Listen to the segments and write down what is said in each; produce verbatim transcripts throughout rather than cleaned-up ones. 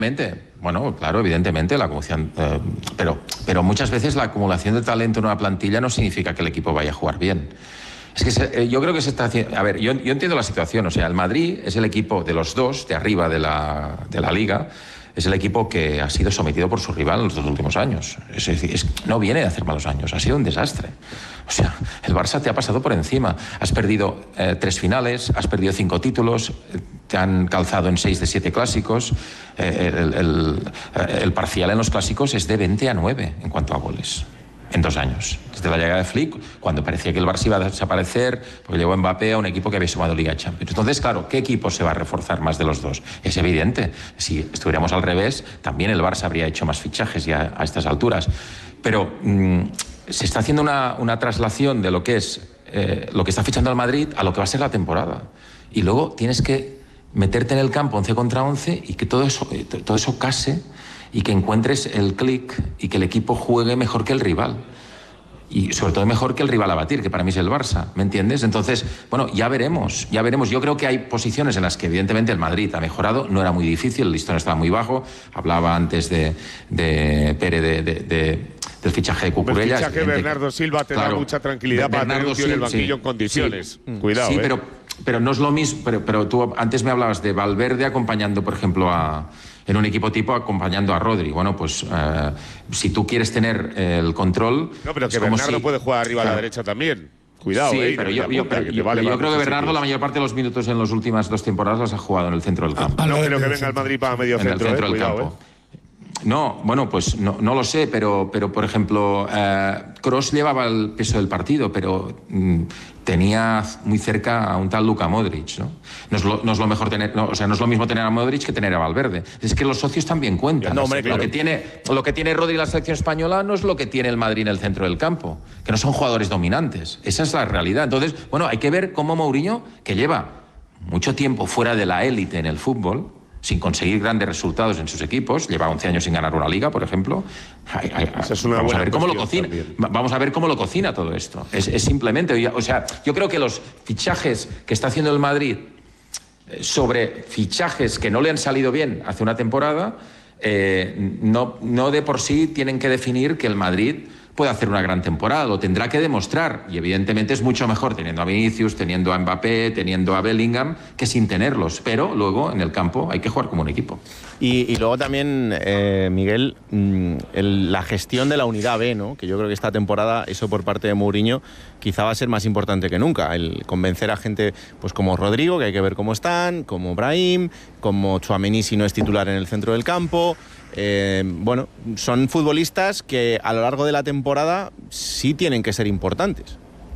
Bueno, claro, evidentemente la acumulación, eh, pero, pero muchas veces la acumulación de talento en una plantilla no significa que el equipo vaya a jugar bien. Es que se, eh, yo creo que se está haciendo... A ver, yo, yo entiendo la situación, o sea, el Madrid es el equipo de los dos, de arriba de la, de la Liga, es el equipo que ha sido sometido por su rival en los dos últimos años. Es decir, es, no viene de hacer malos años, ha sido un desastre. O sea, el Barça te ha pasado por encima. Has perdido eh, tres finales, has perdido cinco títulos, eh, te han calzado en seis de siete clásicos. Eh, el, el, el parcial en los clásicos es de veinte a nueve en cuanto a goles. En dos años. Desde la llegada de Flick, cuando parecía que el Barça iba a desaparecer, porque llegó Mbappé a un equipo que había sumado Liga Champions. Entonces, claro, ¿qué equipo se va a reforzar más de los dos? Es evidente. Si estuviéramos al revés, también el Barça habría hecho más fichajes ya a estas alturas. Pero mmm, se está haciendo una, una traslación de lo que es eh, lo que está fichando el Madrid a lo que va a ser la temporada. Y luego tienes que meterte en el campo once contra once y que todo eso, todo eso case y que encuentres el clic y que el equipo juegue mejor que el rival. Y sobre todo mejor que el rival a batir, que para mí es el Barça, ¿me entiendes? Entonces, bueno, ya veremos, ya veremos. Yo creo que hay posiciones en las que evidentemente el Madrid ha mejorado, no era muy difícil, el listón estaba muy bajo. Hablaba antes de, de Pérez, de, de, de, del fichaje de Cucurella. El fichaje de Bernardo Silva te claro, da mucha tranquilidad para tener un tío en el banquillo sí, en condiciones. Sí, Cuidado, sí, ¿eh? pero, pero no es lo mismo. Pero, pero tú antes me hablabas de Valverde acompañando, por ejemplo, a... en un equipo tipo acompañando a Rodri. Bueno, pues eh, si tú quieres tener el control... No, pero que Bernardo si... puede jugar arriba claro. a la derecha también. Cuidado, sí, eh, pero no yo, yo, apunta, yo, yo, vale yo creo que Bernardo sitios. La mayor parte de los minutos en las últimas dos temporadas los ha jugado en el centro del campo. Ah, no creo que venga el Madrid para medio centro, en el centro eh, del cuidado, campo. Eh. No, bueno, pues no, no lo sé, pero, pero por ejemplo, Kroos eh, llevaba el peso del partido, pero mm, tenía muy cerca a un tal Luka Modric, ¿no? No es lo, no es lo mejor tener, no, o sea, no es lo mismo tener a Modric que tener a Valverde. Es que los socios también cuentan. No, hombre, claro. Lo que tiene, lo que tiene Rodri en la selección española no es lo que tiene el Madrid en el centro del campo, que no son jugadores dominantes. Esa es la realidad. Entonces, bueno, hay que ver cómo Mourinho, que lleva mucho tiempo fuera de la élite en el fútbol, sin conseguir grandes resultados en sus equipos, lleva once años sin ganar una liga, por ejemplo. Ay, ay, Esa es una vamos a ver cómo lo cocina. También. Vamos a ver cómo lo cocina todo esto. Es, es simplemente, o sea, yo creo que los fichajes que está haciendo el Madrid sobre fichajes que no le han salido bien hace una temporada, eh, no, no de por sí tienen que definir que el Madrid puede hacer una gran temporada, lo tendrá que demostrar, y evidentemente es mucho mejor teniendo a Vinicius, teniendo a Mbappé, teniendo a Bellingham, que sin tenerlos, pero luego en el campo hay que jugar como un equipo. Y, y luego también, eh, Miguel, el, la gestión de la unidad B, ¿no? Que yo creo que esta temporada, eso por parte de Mourinho, quizá va a ser más importante que nunca, el convencer a gente pues como Rodrigo, que hay que ver cómo están, como Brahim, como Tchouaméni si no es titular en el centro del campo. Eh, bueno, son futbolistas que a lo largo de la temporada sí tienen que ser importantes.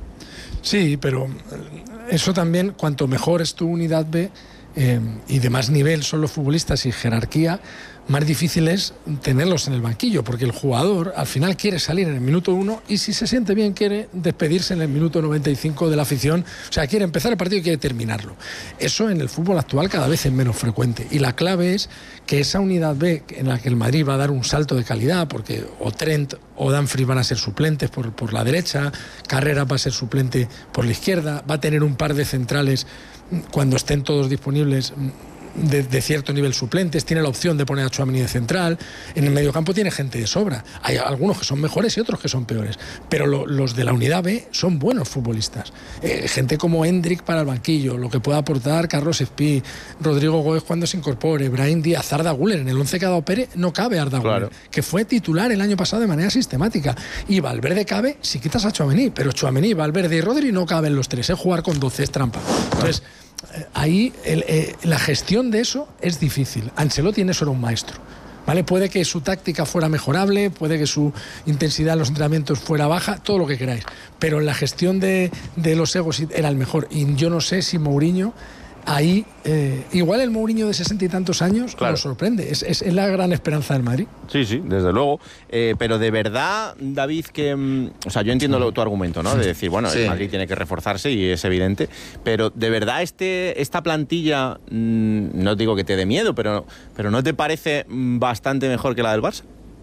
Sí, pero eso también, cuanto mejor es tu unidad B eh, y de más nivel son los futbolistas y jerarquía, más difícil es tenerlos en el banquillo, porque el jugador al final quiere salir en el minuto uno y si se siente bien quiere despedirse en el minuto noventa y cinco de la afición, o sea, quiere empezar el partido y quiere terminarlo. Eso en el fútbol actual cada vez es menos frecuente y la clave es que esa unidad B en la que el Madrid va a dar un salto de calidad, porque o Trent o Dumfries van a ser suplentes por, por la derecha, Carreras va a ser suplente por la izquierda, va a tener un par de centrales cuando estén todos disponibles De, de cierto nivel suplentes, tiene la opción de poner a Tchouaméni de central, en el mediocampo tiene gente de sobra, hay algunos que son mejores y otros que son peores, pero lo, los de la unidad B son buenos futbolistas, eh, gente como Hendrik para el banquillo, lo que pueda aportar Carlos Espí, Rodrigo Góez cuando se incorpore, Brahim Díaz, Arda Güler, en el once que ha dado Pérez no cabe Arda Güler, claro, que fue titular el año pasado de manera sistemática, y Valverde cabe si quitas a Tchouaméni, pero Tchouaméni, Valverde y Rodri no caben los tres, es jugar con doce es trampa. Entonces ahí el, eh, la gestión de eso es difícil. Ancelotti en eso era un maestro, ¿vale? Puede que su táctica fuera mejorable, puede que su intensidad en los entrenamientos fuera baja, todo lo que queráis, pero en la gestión de, de los egos era el mejor, y yo no sé si Mourinho ahí, eh, igual el Mourinho de sesenta y tantos años claro. nos sorprende, es, es, es la gran esperanza del Madrid. Sí, sí, desde luego, eh, pero de verdad, David, que, o sea, yo entiendo lo, tu argumento, ¿no? De decir, bueno, sí. el Madrid tiene que reforzarse y es evidente, pero de verdad este, esta plantilla, mmm, no digo que te dé miedo, pero, pero ¿no te parece bastante mejor que la del Barça?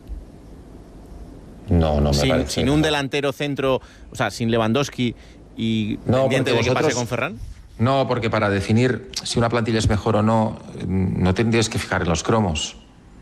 No, no me sin, parece. Sin un delantero centro, o sea, sin Lewandowski y no, pendiente de vosotros... que pase con Ferran. No, porque para definir si una plantilla es mejor o no, no tendrías que fijar en los cromos.